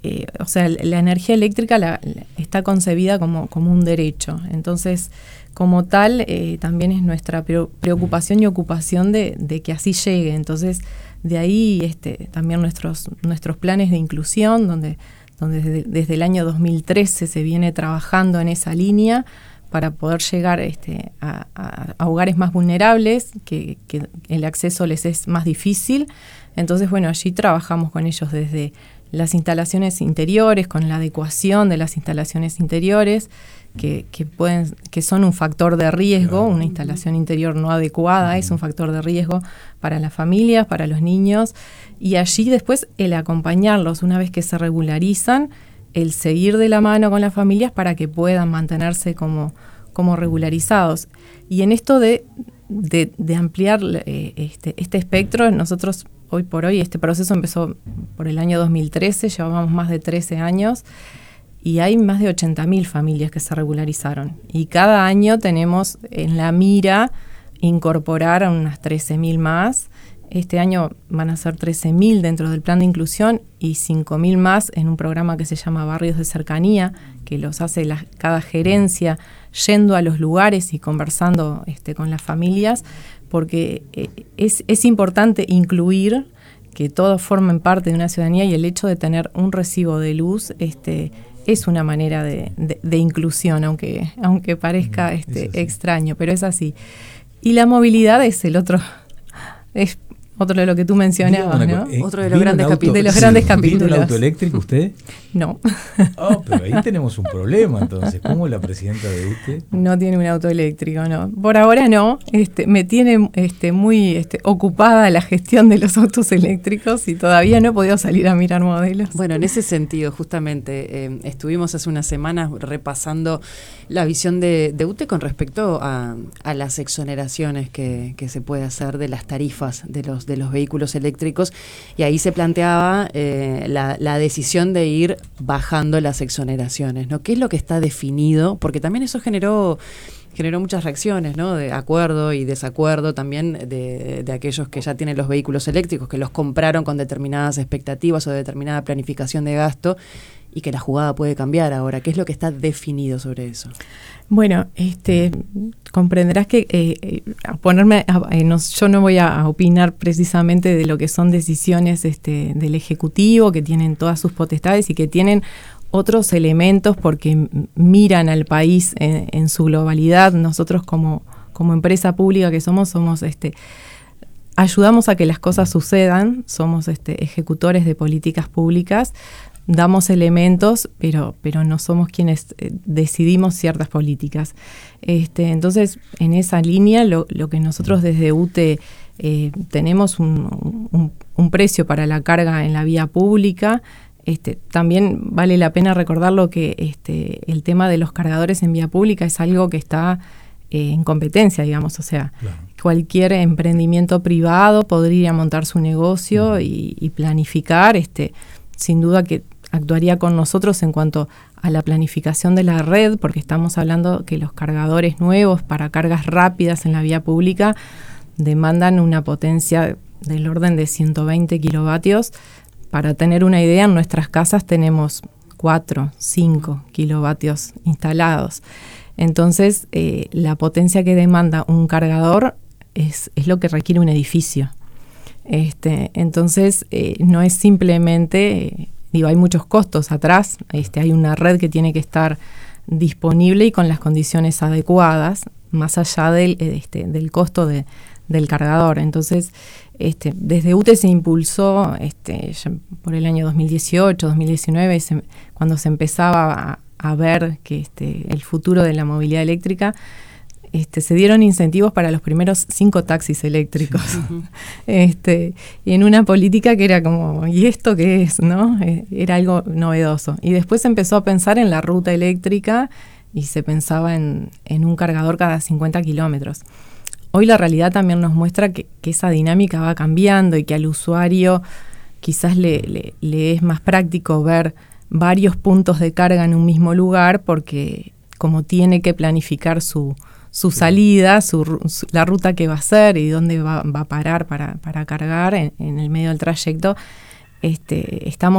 o sea, la energía eléctrica está concebida como un derecho. Entonces, como tal, también es nuestra preocupación y ocupación de que así llegue. Entonces, de ahí también nuestros planes de inclusión, donde desde el año 2013 se viene trabajando en esa línea para poder llegar a hogares más vulnerables, que el acceso les es más difícil. Entonces, bueno, allí trabajamos con ellos desde las instalaciones interiores, con la adecuación de las instalaciones interiores, que son un factor de riesgo. Claro. Una instalación interior no adecuada es un factor de riesgo para las familias, para los niños, y allí después el acompañarlos una vez que se regularizan, el seguir de la mano con las familias para que puedan mantenerse como regularizados. Y en esto de ampliar este espectro, nosotros hoy por hoy, este proceso empezó por el año 2013, llevamos más de 13 años, y hay más de 80.000 familias que se regularizaron. Y cada año tenemos en la mira incorporar a unas 13.000 más. Este año van a ser 13.000 dentro del plan de inclusión y 5.000 más en un programa que se llama Barrios de Cercanía, que los hace cada gerencia yendo a los lugares y conversando con las familias, porque es importante incluir que todos formen parte de una ciudadanía, y el hecho de tener un recibo de luz es una manera de inclusión, aunque parezca extraño, pero es así. Y la movilidad es otro de lo que tú mencionabas, ¿no? Otro de los grandes capítulos. De los grandes capítulos. ¿Tiene un auto eléctrico usted? No. Pero ahí tenemos un problema, entonces. ¿Cómo la presidenta de UTE? No tiene un auto eléctrico, no. Por ahora no. Me tiene muy ocupada la gestión de los autos eléctricos y todavía no he podido salir a mirar modelos. Bueno, en ese sentido, justamente, estuvimos hace unas semanas repasando la visión de UTE con respecto a las exoneraciones que se puede hacer de las tarifas de los vehículos eléctricos, y ahí se planteaba la decisión de ir bajando las exoneraciones, ¿no? ¿Qué es lo que está definido? Porque también eso generó muchas reacciones, ¿no? De acuerdo y desacuerdo también de aquellos que ya tienen los vehículos eléctricos, que los compraron con determinadas expectativas o determinada planificación de gasto, y que la jugada puede cambiar ahora. ¿Qué es lo que está definido sobre eso? Bueno, comprenderás que yo no voy a opinar precisamente de lo que son decisiones del Ejecutivo, que tienen todas sus potestades y que tienen otros elementos porque miran al país en su globalidad. Nosotros como empresa pública que somos ayudamos a que las cosas sucedan, somos ejecutores de políticas públicas, damos elementos, pero no somos quienes decidimos ciertas políticas. Entonces, en esa línea, lo que nosotros desde UTE tenemos un precio para la carga en la vía pública. También vale la pena recordarlo que el tema de los cargadores en vía pública es algo que está en competencia, digamos, o sea, claro. Cualquier emprendimiento privado podría montar su negocio y planificar, sin duda que actuaría con nosotros en cuanto a la planificación de la red, porque estamos hablando que los cargadores nuevos para cargas rápidas en la vía pública demandan una potencia del orden de 120 kilovatios. Para tener una idea, en nuestras casas tenemos 4, 5 kilovatios instalados. Entonces, la potencia que demanda un cargador es lo que requiere un edificio. Entonces, no es simplemente, hay muchos costos atrás, hay una red que tiene que estar disponible y con las condiciones adecuadas, más allá del costo del cargador. Entonces, desde UTE se impulsó por el año 2018, 2019, cuando se empezaba a ver que el futuro de la movilidad eléctrica, se dieron incentivos para los primeros 5 taxis eléctricos. Y en una política que era como, ¿y esto qué es? ¿No? Era algo novedoso. Y después se empezó a pensar en la ruta eléctrica y se pensaba en un cargador cada 50 kilómetros. Hoy la realidad también nos muestra que esa dinámica va cambiando y que al usuario quizás le es más práctico ver varios puntos de carga en un mismo lugar, porque como tiene que planificar su salida, la ruta que va a hacer y dónde va a parar para cargar en el medio del trayecto, estamos